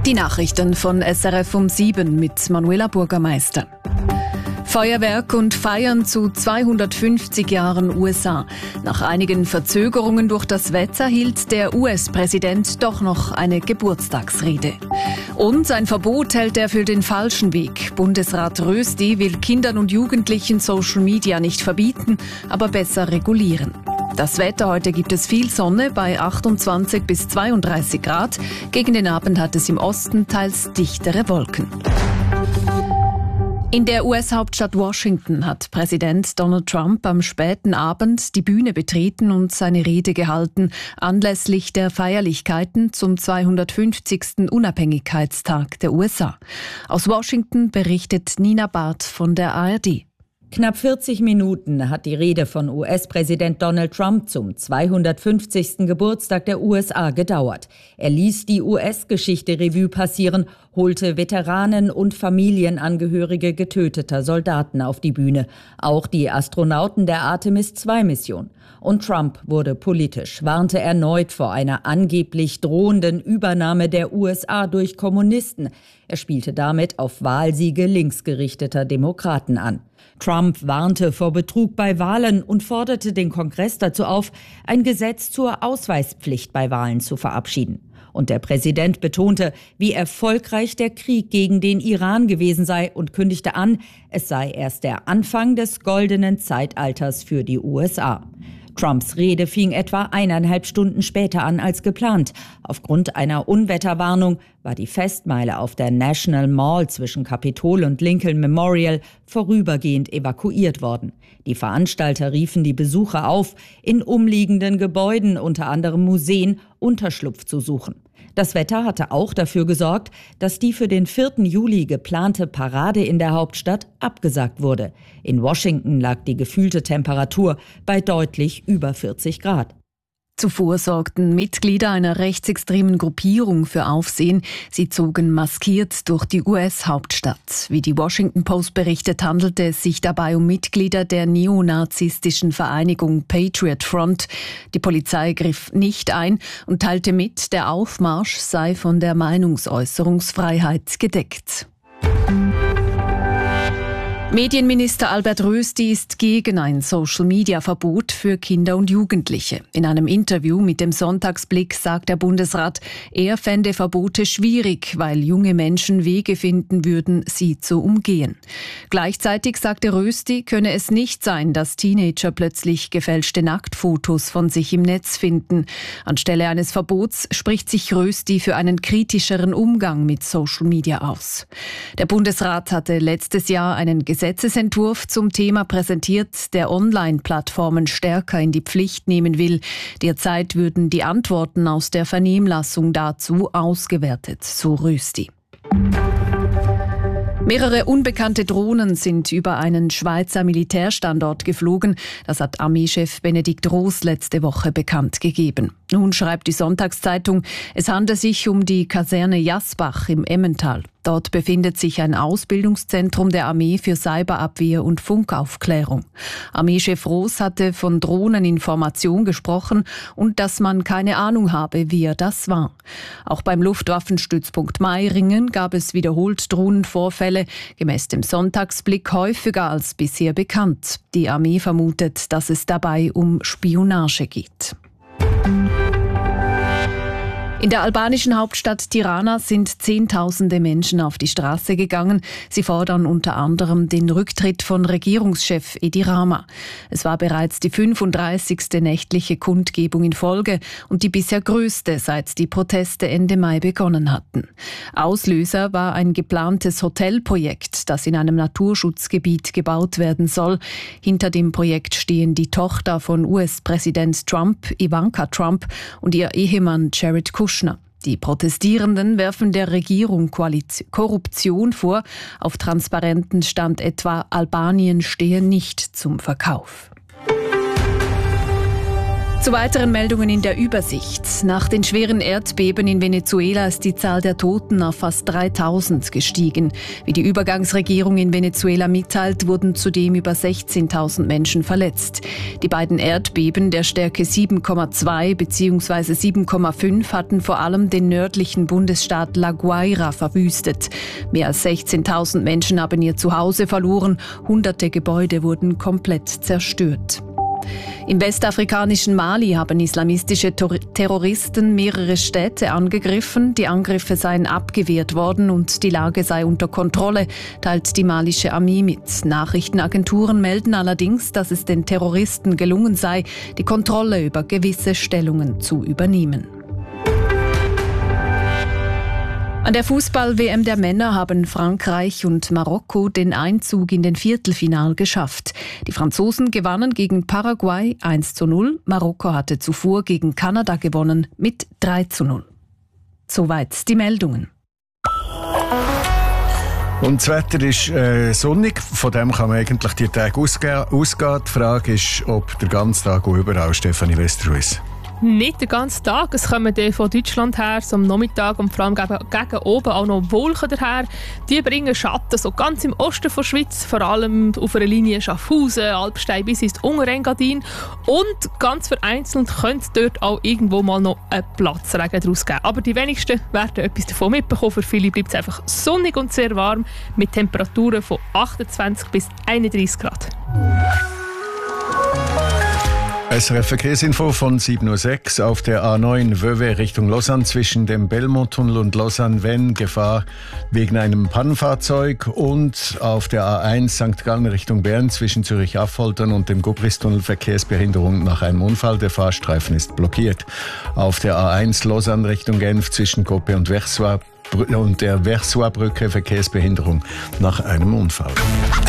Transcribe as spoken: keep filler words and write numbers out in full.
Die Nachrichten von S R F um sieben mit Manuela Bürgermeister. Feuerwerk und Feiern zu zweihundertfünfzig Jahren U S A. Nach einigen Verzögerungen durch das Wetter hielt der U S-Präsident doch noch eine Geburtstagsrede. Und ein Verbot hält er für den falschen Weg. Bundesrat Rösti will Kindern und Jugendlichen Social Media nicht verbieten, aber besser regulieren. Das Wetter: heute gibt es viel Sonne bei achtundzwanzig bis zweiunddreißig Grad. Gegen den Abend hat es im Osten teils dichtere Wolken. In der U S-Hauptstadt Washington hat Präsident Donald Trump am späten Abend die Bühne betreten und seine Rede gehalten, anlässlich der Feierlichkeiten zum zweihundertfünfzigsten Unabhängigkeitstag der U S A. Aus Washington berichtet Nina Barth von der A R D. Knapp vierzig Minuten hat die Rede von U S-Präsident Donald Trump zum zweihundertfünfzigsten Geburtstag der U S A gedauert. Er ließ die U S-Geschichte Revue passieren, holte Veteranen und Familienangehörige getöteter Soldaten auf die Bühne, auch die Astronauten der Artemis zwei Mission. Und Trump wurde politisch, warnte erneut vor einer angeblich drohenden Übernahme der U S A durch Kommunisten. Er spielte damit auf Wahlsiege linksgerichteter Demokraten an. Trump warnte vor Betrug bei Wahlen und forderte den Kongress dazu auf, ein Gesetz zur Ausweispflicht bei Wahlen zu verabschieden. Und der Präsident betonte, wie erfolgreich der Krieg gegen den Iran gewesen sei und kündigte an, es sei erst der Anfang des goldenen Zeitalters für die U S A. Trumps Rede fing etwa eineinhalb Stunden später an als geplant. Aufgrund einer Unwetterwarnung war die Festmeile auf der National Mall zwischen Capitol und Lincoln Memorial vorübergehend evakuiert worden. Die Veranstalter riefen die Besucher auf, in umliegenden Gebäuden, unter anderem Museen, Unterschlupf zu suchen. Das Wetter hatte auch dafür gesorgt, dass die für den vierten Juli geplante Parade in der Hauptstadt abgesagt wurde. In Washington lag die gefühlte Temperatur bei deutlich über vierzig Grad. Zuvor sorgten Mitglieder einer rechtsextremen Gruppierung für Aufsehen. Sie zogen maskiert durch die U S-Hauptstadt. Wie die Washington Post berichtet, handelte es sich dabei um Mitglieder der neonazistischen Vereinigung Patriot Front. Die Polizei griff nicht ein und teilte mit, der Aufmarsch sei von der Meinungsäußerungsfreiheit gedeckt. Medienminister Albert Rösti ist gegen ein Social-Media-Verbot für Kinder und Jugendliche. In einem Interview mit dem Sonntagsblick sagt der Bundesrat, er fände Verbote schwierig, weil junge Menschen Wege finden würden, sie zu umgehen. Gleichzeitig sagte Rösti, könne es nicht sein, dass Teenager plötzlich gefälschte Nacktfotos von sich im Netz finden. Anstelle eines Verbots spricht sich Rösti für einen kritischeren Umgang mit Social-Media aus. Der Bundesrat hatte letztes Jahr einen Gesetzesentwurf zum Thema präsentiert, der Online-Plattformen stärker in die Pflicht nehmen will. Derzeit würden die Antworten aus der Vernehmlassung dazu ausgewertet, so Rösti. Mehrere unbekannte Drohnen sind über einen Schweizer Militärstandort geflogen. Das hat Armeechef Benedikt Roos letzte Woche bekannt gegeben. Nun schreibt die Sonntagszeitung, es handelt sich um die Kaserne Jasbach im Emmental. Dort befindet sich ein Ausbildungszentrum der Armee für Cyberabwehr und Funkaufklärung. Armeechef Roos hatte von Drohneninformation gesprochen und dass man keine Ahnung habe, wer das war. Auch beim Luftwaffenstützpunkt Meiringen gab es wiederholt Drohnenvorfälle, gemäß dem Sonntagsblick häufiger als bisher bekannt. Die Armee vermutet, dass es dabei um Spionage geht. In der albanischen Hauptstadt Tirana sind Zehntausende Menschen auf die Straße gegangen. Sie fordern unter anderem den Rücktritt von Regierungschef Edi Rama. Es war bereits die fünfunddreißigste nächtliche Kundgebung in Folge und die bisher größte, seit die Proteste Ende Mai begonnen hatten. Auslöser war ein geplantes Hotelprojekt, das in einem Naturschutzgebiet gebaut werden soll. Hinter dem Projekt stehen die Tochter von U S-Präsident Trump, Ivanka Trump, und ihr Ehemann Jared Kushner. Die Protestierenden werfen der Regierung Korruption vor. Auf Transparenten stand etwa, Albanien stehe nicht zum Verkauf. Zu weiteren Meldungen in der Übersicht. Nach den schweren Erdbeben in Venezuela ist die Zahl der Toten auf fast dreitausend gestiegen. Wie die Übergangsregierung in Venezuela mitteilt, wurden zudem über sechzehntausend Menschen verletzt. Die beiden Erdbeben der Stärke sieben Komma zwei bzw. sieben Komma fünf hatten vor allem den nördlichen Bundesstaat La Guaira verwüstet. Mehr als sechzehntausend Menschen haben ihr Zuhause verloren. Hunderte Gebäude wurden komplett zerstört. Im westafrikanischen Mali haben islamistische Terroristen mehrere Städte angegriffen. Die Angriffe seien abgewehrt worden und die Lage sei unter Kontrolle, teilt die malische Armee mit. Nachrichtenagenturen melden allerdings, dass es den Terroristen gelungen sei, die Kontrolle über gewisse Stellungen zu übernehmen. An der Fußball-W M der Männer haben Frankreich und Marokko den Einzug in den Viertelfinal geschafft. Die Franzosen gewannen gegen Paraguay eins zu null. Marokko hatte zuvor gegen Kanada gewonnen mit drei zu null. Soweit die Meldungen. Und das Wetter ist äh, sonnig, von dem kann man eigentlich die Tage ausgehen. ausgehen. Die Frage ist, ob der ganze Tag und überall Stefanie Westerhuis. Nicht den ganzen Tag. Es kommen dann von Deutschland her, so am Nachmittag und vor allem gegen, gegen oben auch noch Wolken daher. Die bringen Schatten, so ganz im Osten der Schweiz, vor allem auf einer Linie Schaffhausen, Alpstein bis ins Unterengadin. Und ganz vereinzelt könnte dort auch irgendwo mal noch ein Platzregen daraus geben. Aber die wenigsten werden etwas davon mitbekommen. Für viele bleibt es einfach sonnig und sehr warm mit Temperaturen von achtundzwanzig bis einunddreissig Grad. S R F-Verkehrsinfo von sieben Uhr sechs auf der A neun Wöwe Richtung Lausanne zwischen dem Belmont-Tunnel und Lausanne-Venn Gefahr wegen einem Pannenfahrzeug und auf der A eins Sankt Gallen Richtung Bern zwischen Zürich-Affoltern und dem Gubristunnel Verkehrsbehinderung nach einem Unfall. Der Fahrstreifen ist blockiert. Auf der A eins Lausanne Richtung Genf zwischen Coppe und Versoix und der Versoix-Brücke Verkehrsbehinderung nach einem Unfall.